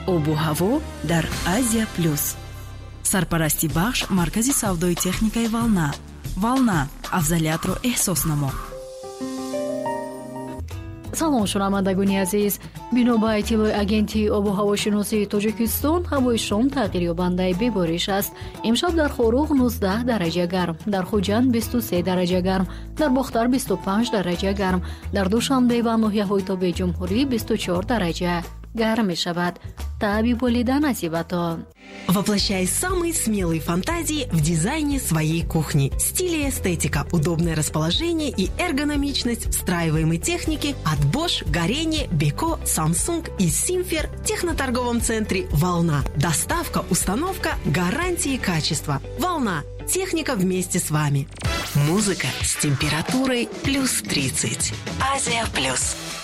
обу ҳаво дар Азия Плюс. Сарпарасти бахш маркази савдои техникаи Волна. Волна, афзалиятро эҳсос намо. салом шунавандагони азиз, бино ба иттилои агентии обу ҳавошиносии Тоҷикистон, ҳавои шом тағйирёбандаи бебориш аст. имшаб дар Хоруғ 19 дараҷа гарм, дар Хуҷанд 23 дараҷа гарм, дар Бохтар 25 дараҷа гарм, дар Душанбе ва ноҳияҳои Тобеҷумҳурӣ 24 дараҷа гарм мешавад. Таъби волида насибатон. Воплощай самые смелые фантазии в дизайне своей кухни. Стиль и эстетика, удобное расположение и эргономичность встраиваемой техники от Bosch, Горение, Beko, Samsung и Simfer в техноторговом центре «Волна». Доставка, установка, гарантии качества. «Волна». Техника вместе с вами. Музыка с температурой +30. Азия Плюс.